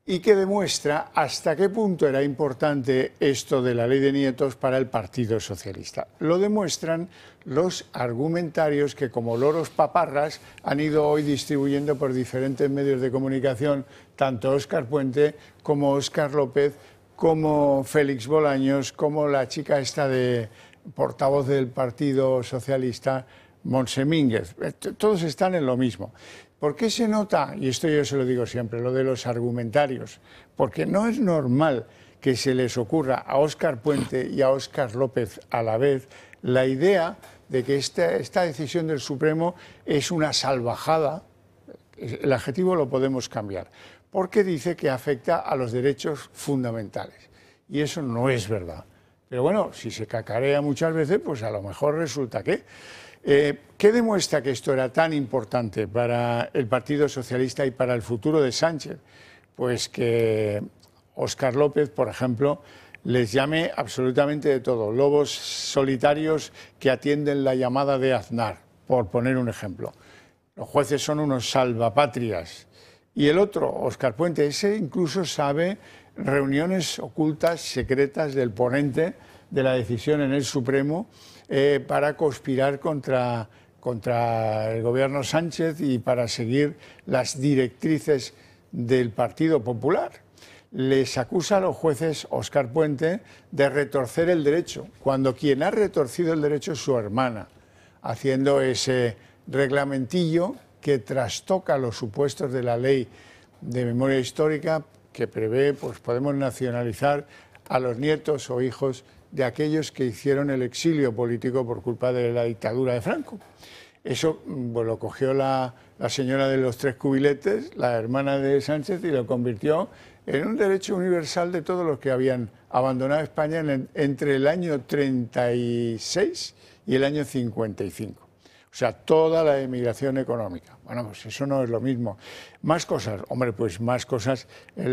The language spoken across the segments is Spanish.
y que demuestra hasta qué punto era importante esto de la ley de nietos para el Partido Socialista. Lo demuestran los argumentarios que, como loros paparras, han ido hoy distribuyendo por diferentes medios de comunicación, tanto Óscar Puente como Óscar López, como Félix Bolaños, como la chica esta de portavoz del Partido Socialista, Montse Mínguez. Todos están en lo mismo. ¿Por qué se nota, y esto yo se lo digo siempre, lo de los argumentarios? Porque no es normal que se les ocurra a Óscar Puente y a Óscar López a la vez la idea de que esta decisión del Supremo es una salvajada. El adjetivo lo podemos cambiar, porque dice que afecta a los derechos fundamentales. Y eso no es verdad. Pero bueno, si se cacarea muchas veces, pues a lo mejor resulta que... ¿Qué demuestra que esto era tan importante para el Partido Socialista y para el futuro de Sánchez? Pues que Óscar López, por ejemplo, les llame absolutamente de todo. Lobos solitarios que atienden la llamada de Aznar, por poner un ejemplo. Los jueces son unos salvapatrias. Y el otro, Óscar Puente, ese incluso sabe reuniones ocultas, secretas del ponente de la decisión en el Supremo, para conspirar contra el gobierno Sánchez y para seguir las directrices del Partido Popular. Les acusa a los jueces Óscar Puente de retorcer el derecho, cuando quien ha retorcido el derecho es su hermana, haciendo ese reglamentillo que trastoca los supuestos de la ley de memoria histórica que prevé, pues podemos nacionalizar a los nietos o hijos de aquellos que hicieron el exilio político por culpa de la dictadura de Franco. Eso pues, lo cogió la señora de los tres cubiletes, la hermana de Sánchez, y lo convirtió en un derecho universal de todos los que habían abandonado España entre el año 36 y el año 55. O sea, toda la emigración económica. Bueno, pues eso no es lo mismo. Más cosas, hombre, pues más cosas,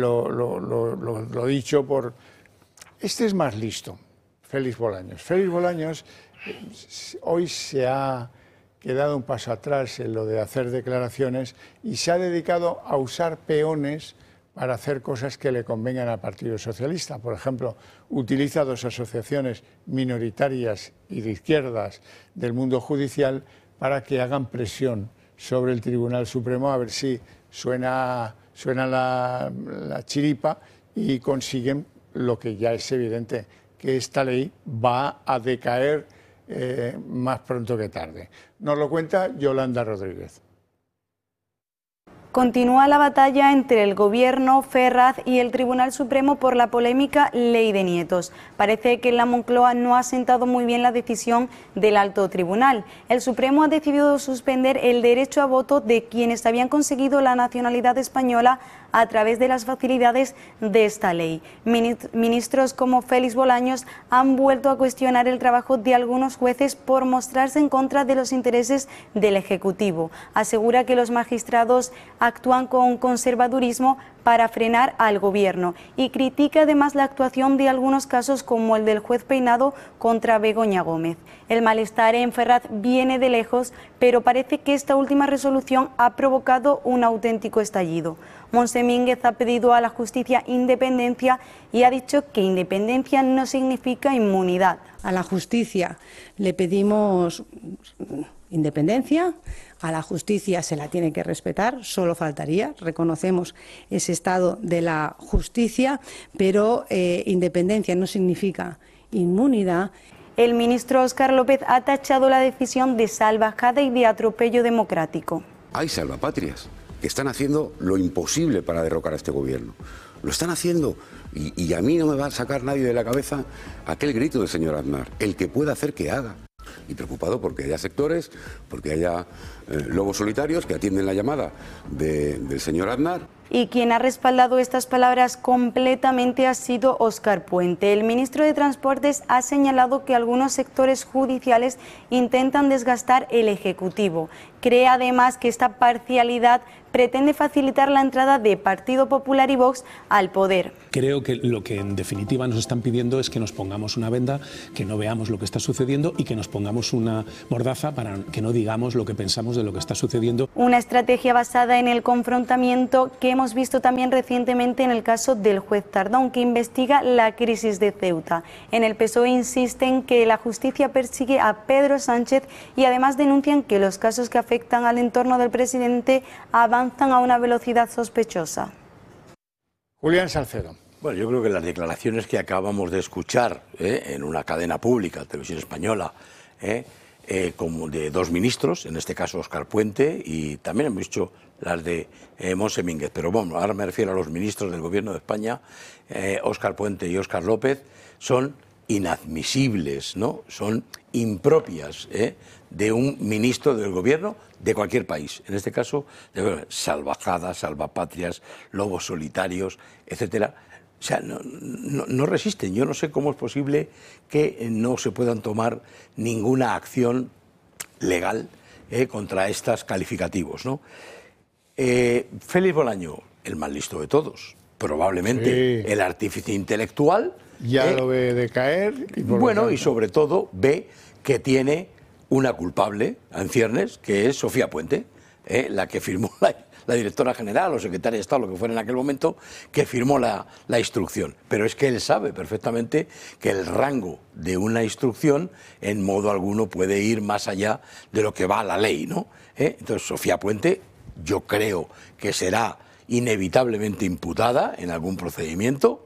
lo dicho por... Este es más listo. Félix Bolaños. Félix Bolaños hoy se ha quedado un paso atrás en lo de hacer declaraciones y se ha dedicado a usar peones para hacer cosas que le convengan al Partido Socialista. Por ejemplo, utiliza dos asociaciones minoritarias y de izquierdas del mundo judicial para que hagan presión sobre el Tribunal Supremo a ver si suena la chiripa y consiguen lo que ya es evidente, que esta ley va a decaer más pronto que tarde. Nos lo cuenta Yolanda Rodríguez. Continúa la batalla entre el Gobierno, Ferraz y el Tribunal Supremo por la polémica Ley de Nietos. Parece que en la Moncloa no ha sentado muy bien la decisión del Alto Tribunal. El Supremo ha decidido suspender el derecho a voto de quienes habían conseguido la nacionalidad española a través de las facilidades de esta ley. Ministros como Félix Bolaños han vuelto a cuestionar el trabajo de algunos jueces por mostrarse en contra de los intereses del Ejecutivo. Asegura que los magistrados actúan con conservadurismo para frenar al Gobierno y critica además la actuación de algunos casos como el del juez Peinado contra Begoña Gómez. El malestar en Ferraz viene de lejos, pero parece que esta última resolución ha provocado un auténtico estallido. Montse Mínguez ha pedido a la justicia independencia y ha dicho que independencia no significa inmunidad. A la justicia le pedimos independencia, a la justicia se la tiene que respetar, solo faltaría, reconocemos ese estado de la justicia, pero independencia no significa inmunidad. El ministro Óscar López ha tachado la decisión de salvajada y de atropello democrático. Hay salvapatrias que están haciendo lo imposible para derrocar a este gobierno. Lo están haciendo y a mí no me va a sacar nadie de la cabeza aquel grito del señor Aznar, el que pueda hacer que haga. Y preocupado porque haya sectores, porque haya lobos solitarios que atienden la llamada del señor Aznar. Y quien ha respaldado estas palabras completamente ha sido Óscar Puente. El ministro de Transportes ha señalado que algunos sectores judiciales intentan desgastar el Ejecutivo. Cree además que esta parcialidad pretende facilitar la entrada de Partido Popular y Vox al poder. Creo que lo que en definitiva nos están pidiendo es que nos pongamos una venda, que no veamos lo que está sucediendo y que nos pongamos una mordaza para que no digamos lo que pensamos de lo que está sucediendo. Una estrategia basada en el confrontamiento que hemos visto también recientemente en el caso del juez Tardón, que investiga la crisis de Ceuta. En el PSOE insisten que la justicia persigue a Pedro Sánchez y además denuncian que los casos que afectan al entorno del presidente avanzan a una velocidad sospechosa. Julián Salcedo. Bueno, yo creo que las declaraciones que acabamos de escuchar en una cadena pública, Televisión Española, como de dos ministros, en este caso Óscar Puente, y también hemos visto las de Monse Mínguez, pero bueno, ahora me refiero a los ministros del Gobierno de España, Óscar Puente y Óscar López, son inadmisibles, ¿no? Son impropias de un ministro del Gobierno de cualquier país. En este caso, salvajadas, salvapatrias, lobos solitarios, etcétera. O sea, no resisten. Yo no sé cómo es posible que no se puedan tomar ninguna acción legal contra estos calificativos, ¿no? Félix Bolaño, el más listo de todos, probablemente el artífice intelectual. Ya lo ve decaer. Y sobre todo ve que tiene una culpable en ciernes, que es Sofía Puente, la que firmó la directora general o secretaria de Estado, lo que fuera en aquel momento, que firmó la instrucción. Pero es que él sabe perfectamente que el rango de una instrucción en modo alguno puede ir más allá de lo que va a la ley, ¿no? Entonces, Sofía Puente, yo creo que será inevitablemente imputada en algún procedimiento,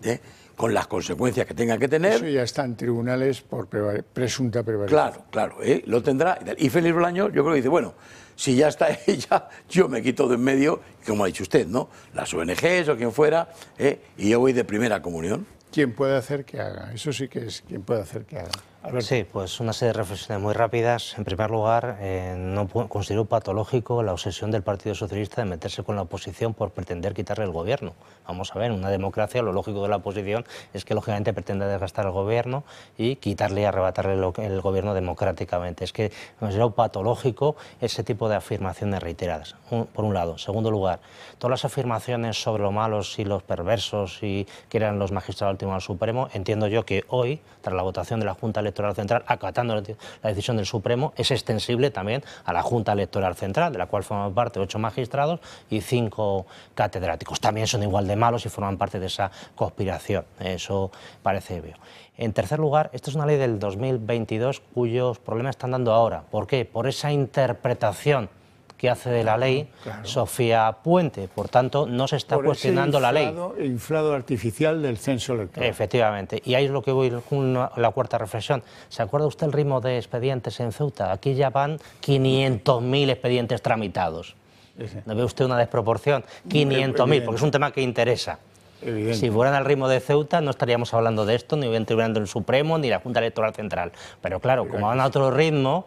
con las consecuencias que tenga que tener. Eso ya está en tribunales por presunta prevaricación. Claro, lo tendrá. Y Félix Bolaño, yo creo que dice, bueno, si ya está ella, yo me quito de en medio, como ha dicho usted, ¿no? Las ONGs o quien fuera, y yo voy de primera comunión. ¿Quién puede hacer que haga? Eso sí que es quien puede hacer que haga. Sí, pues una serie de reflexiones muy rápidas. En primer lugar, no considero patológico la obsesión del Partido Socialista de meterse con la oposición por pretender quitarle el gobierno. Vamos a ver, en una democracia lo lógico de la oposición es que lógicamente pretenda desgastar el gobierno y quitarle y arrebatarle el gobierno democráticamente. Es que considero patológico ese tipo de afirmaciones reiteradas, por un lado. En segundo lugar, todas las afirmaciones sobre lo malos y los perversos y que eran los magistrados del Tribunal Supremo, entiendo yo que hoy, tras la votación de la Junta Electoral Central, acatando la decisión del Supremo, es extensible también a la Junta Electoral Central, de la cual forman parte 8 magistrados y 5 catedráticos. También son igual de malos y forman parte de esa conspiración. Eso parece obvio. En tercer lugar, esta es una ley del 2022 cuyos problemas están dando ahora. ¿Por qué? Por esa interpretación que hace de la ley Sofía Puente. Por tanto, no se está cuestionando la ley. Inflado artificial del censo electoral. Efectivamente. Y ahí es lo que voy con la cuarta reflexión. ¿Se acuerda usted el ritmo de expedientes en Ceuta? Aquí ya van 500.000 expedientes tramitados. ¿No ve usted una desproporción? 500.000, porque es un tema que interesa. Evidente. Si fueran al ritmo de Ceuta no estaríamos hablando de esto, ni en el Tribunal del Supremo, ni la Junta Electoral Central. Pero claro, como van a otro ritmo,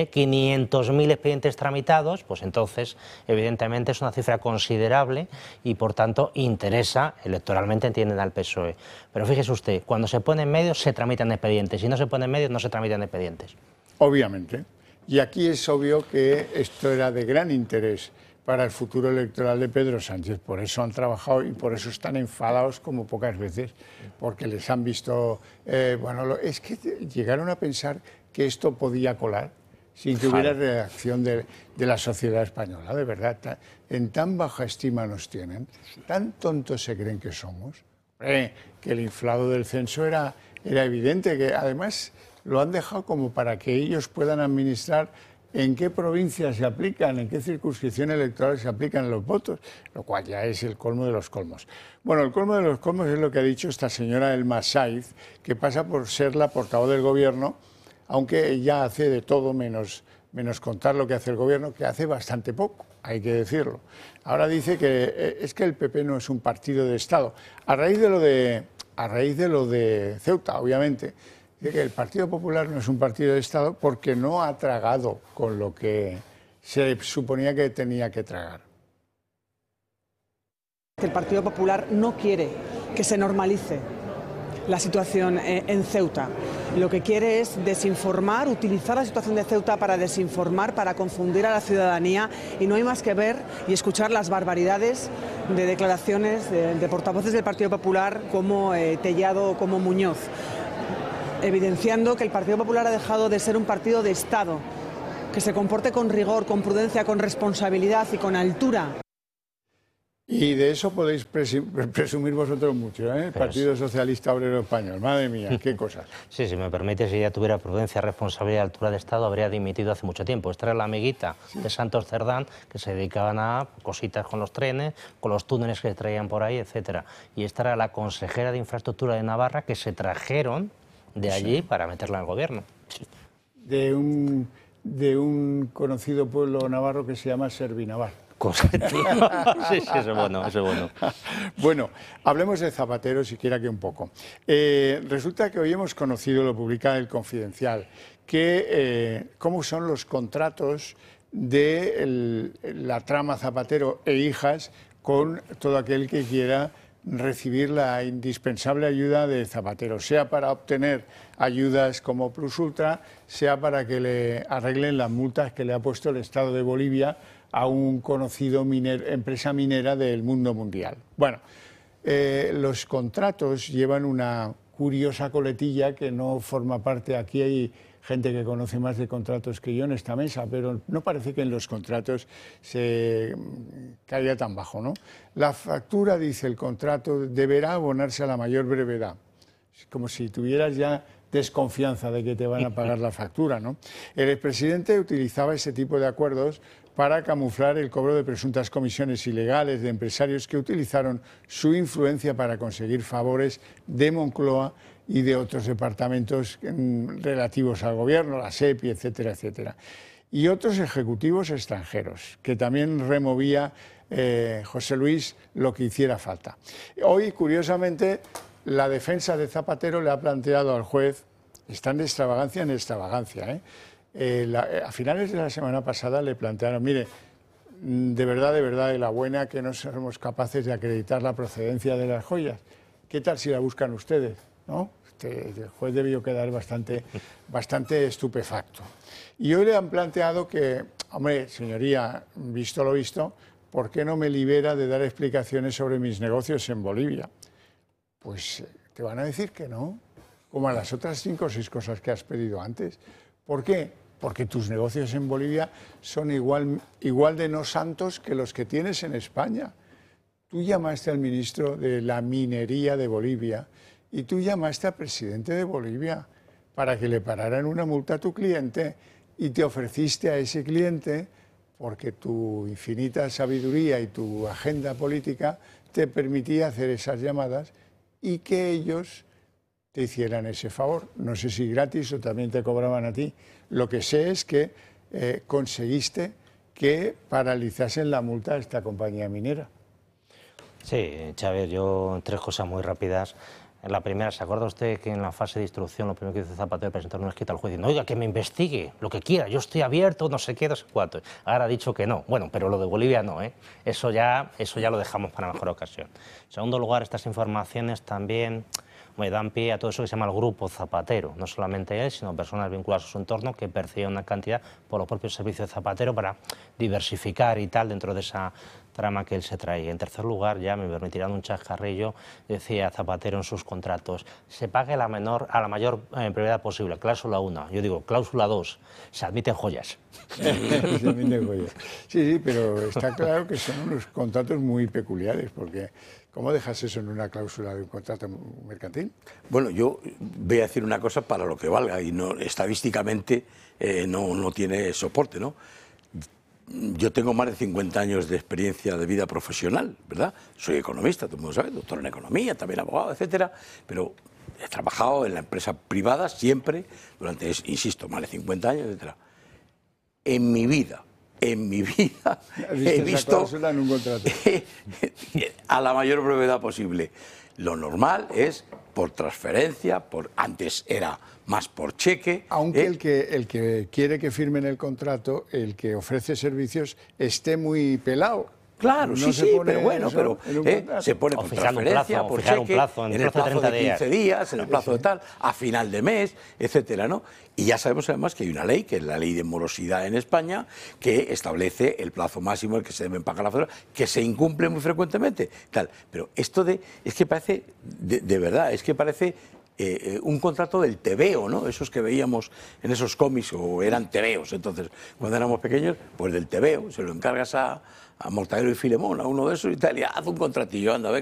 500.000 expedientes tramitados, pues entonces evidentemente es una cifra considerable y por tanto interesa electoralmente, entienden al PSOE. Pero fíjese usted, cuando se pone en medio se tramitan expedientes, si no se pone en medio no se tramitan expedientes. Obviamente. Y aquí es obvio que esto era de gran interés para el futuro electoral de Pedro Sánchez. Por eso han trabajado y por eso están enfadados como pocas veces, porque les han visto... es que llegaron a pensar que esto podía colar sin que hubiera reacción de la sociedad española, de verdad. En tan baja estima nos tienen, tan tontos se creen que somos, que el inflado del censo era evidente, que además lo han dejado como para que ellos puedan administrar en qué provincias se aplican, en qué circunscripción electoral se aplican los votos, lo cual ya es el colmo de los colmos. Bueno, el colmo de los colmos es lo que ha dicho esta señora Elma Saiz, que pasa por ser la portavoz del Gobierno, aunque ella hace de todo menos contar lo que hace el Gobierno, que hace bastante poco, hay que decirlo. Ahora dice que es que el PP no es un partido de Estado. A raíz de lo de Ceuta, obviamente, que el Partido Popular no es un partido de Estado porque no ha tragado con lo que se suponía que tenía que tragar. El Partido Popular no quiere que se normalice la situación en Ceuta. Lo que quiere es desinformar, utilizar la situación de Ceuta para desinformar, para confundir a la ciudadanía, y no hay más que ver y escuchar las barbaridades de declaraciones de portavoces del Partido Popular como Tellado o como Muñoz, evidenciando que el Partido Popular ha dejado de ser un partido de Estado, que se comporte con rigor, con prudencia, con responsabilidad y con altura. Y de eso podéis presumir vosotros mucho, ¿eh? El Partido Socialista Obrero Español. Madre mía, qué cosas. Sí, si me permite, si ya tuviera prudencia, responsabilidad y altura de Estado, habría dimitido hace mucho tiempo. Esta era la amiguita de Santos Cerdán, que se dedicaban a cositas con los trenes, con los túneles que traían por ahí, etcétera. Y esta era la consejera de Infraestructura de Navarra, que se trajeron de allí para meterla en el gobierno. De un conocido pueblo navarro que se llama Servinavar. Sí, sí, eso es bueno, eso es bueno. Bueno, hablemos de Zapatero siquiera que un poco. Resulta que hoy hemos conocido, lo publica El Confidencial, que cómo son los contratos de la trama Zapatero e hijas con todo aquel que quiera recibir la indispensable ayuda de Zapatero, sea para obtener ayudas como Plus Ultra, sea para que le arreglen las multas que le ha puesto el Estado de Bolivia a un conocido empresa minera del mundo mundial. Bueno, los contratos llevan una curiosa coletilla que no forma parte. Aquí hay gente que conoce más de contratos que yo en esta mesa, pero no parece que en los contratos se caiga tan bajo, ¿no? La factura, dice el contrato, deberá abonarse a la mayor brevedad. Es como si tuvieras ya desconfianza de que te van a pagar la factura, ¿no? El expresidente utilizaba ese tipo de acuerdos para camuflar el cobro de presuntas comisiones ilegales de empresarios que utilizaron su influencia para conseguir favores de Moncloa y de otros departamentos relativos al gobierno, la SEPI, etcétera, etcétera. Y otros ejecutivos extranjeros, que también removía José Luis lo que hiciera falta. Hoy, curiosamente, la defensa de Zapatero le ha planteado al juez, están de extravagancia en extravagancia, a finales de la semana pasada le plantearon, mire, de verdad, de la buena que no somos capaces de acreditar la procedencia de las joyas. ¿Qué tal si la buscan ustedes? ¿No? El juez debió quedar bastante estupefacto. Y hoy le han planteado que, hombre, señoría, visto lo visto, ¿por qué no me libera de dar explicaciones sobre mis negocios en Bolivia? Pues te van a decir que no, como a las otras 5 o 6 cosas que has pedido antes. ¿Por qué? Porque tus negocios en Bolivia son igual de no santos que los que tienes en España. Tú llamaste al ministro de la minería de Bolivia y tú llamaste al presidente de Bolivia para que le pararan una multa a tu cliente y te ofreciste a ese cliente porque tu infinita sabiduría y tu agenda política te permitía hacer esas llamadas y que ellos te hicieran ese favor. No sé si gratis o también te cobraban a ti. Lo que sé es que conseguiste que paralizasen la multa a esta compañía minera. Sí, Chávez, yo 3 cosas muy rápidas. La primera, ¿se acuerda usted que en la fase de instrucción lo primero que hizo Zapatero presentar una escrita al juez diciendo, oiga, que me investigue, lo que quiera, yo estoy abierto, no sé qué, no sé cuánto? Ahora ha dicho que no. Bueno, pero lo de Bolivia no, ¿eh? Eso ya lo dejamos para mejor ocasión. En segundo lugar, estas informaciones también me dan pie a todo eso que se llama el Grupo Zapatero, no solamente él, sino personas vinculadas a su entorno que percibían una cantidad por los propios servicios de Zapatero para diversificar y tal dentro de esa trama que él se trae. En tercer lugar, ya me permitirán un chascarrillo, decía Zapatero en sus contratos, se pague a la mayor brevedad posible, cláusula 1, yo digo cláusula 2, se admiten joyas. Se admiten joyas. Sí, pero está claro que son unos contratos muy peculiares, porque ¿cómo dejas eso en una cláusula de un contrato mercantil? Bueno, yo voy a decir una cosa para lo que valga y no estadísticamente no tiene soporte, ¿no? Yo tengo más de 50 años de experiencia de vida profesional, ¿verdad? Soy economista, todo el mundo sabe, doctor en economía, también abogado, etcétera, pero he trabajado en la empresa privada siempre, durante, insisto, más de 50 años, etcétera. En mi vida he visto en un contrato? A la mayor brevedad posible. Lo normal es por transferencia, antes era más por cheque. Aunque el que quiere que firmen el contrato, el que ofrece servicios, esté muy pelado. Claro, no sí, pero bueno, se pone por transferencia, por cheque, en el plazo de 15 días, en el plazo de tal, a final de mes, etcétera, ¿no? Y ya sabemos además que hay una ley, que es la ley de morosidad en España, que establece el plazo máximo en el que se deben pagar las facturas, que se incumple muy frecuentemente, tal. Pero esto es que parece, de verdad, es que parece un contrato del tebeo, ¿no? Esos que veíamos en esos cómics, o eran tebeos, entonces, cuando éramos pequeños, pues del tebeo, se lo encargas a Mortadelo y Filemón, a uno de esos, y tal, y haz un contratillo, anda, venga.